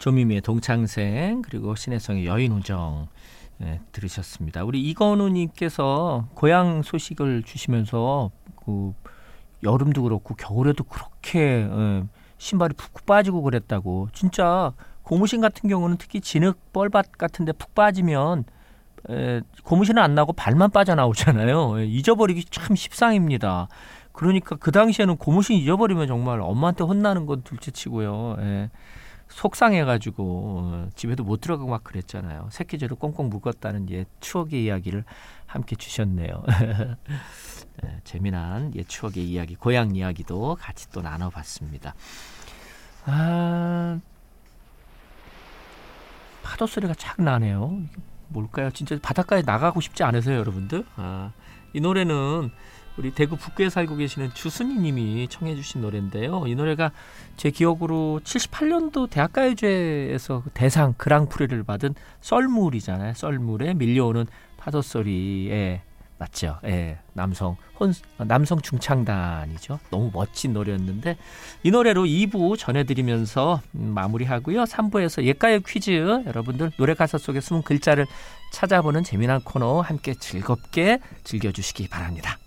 조미미의 동창생 그리고 신혜성의 여인우정 들으셨습니다. 우리 이건우님께서 고향 소식을 주시면서 그 여름도 그렇고 겨울에도 그렇게 신발이 푹 빠지고 그랬다고. 진짜 고무신 같은 경우는 특히 진흙 뻘밭 같은 데 푹 빠지면 고무신은 안 나고 발만 빠져나오잖아요. 잊어버리기 참 십상입니다. 그러니까 그 당시에는 고무신 잊어버리면 정말 엄마한테 혼나는 건 둘째치고요. 속상해가지고 집에도 못 들어가고 막 그랬잖아요. 새끼줄을 꽁꽁 묶었다는 추억의 이야기를 함께 주셨네요. 재미난 추억의 이야기, 고향 이야기도 같이 또 나눠봤습니다. 파도 소리가 착 나네요. 뭘까요? 진짜 바닷가에 나가고 싶지 않으세요, 여러분들? 이 노래는 우리 대구 북구에 살고 계시는 주순이 님이 청해 주신 노래인데요. 이 노래가 제 기억으로 78년도 대학가요제에서 대상 그랑프리를 받은 썰물이잖아요. 썰물에 밀려오는 파도소리에 맞죠? 남성 중창단이죠. 너무 멋진 노래였는데 이 노래로 2부 전해드리면서 마무리하고요. 3부에서 옛가요 퀴즈, 여러분들 노래 가사 속에 숨은 글자를 찾아보는 재미난 코너 함께 즐겁게 즐겨주시기 바랍니다.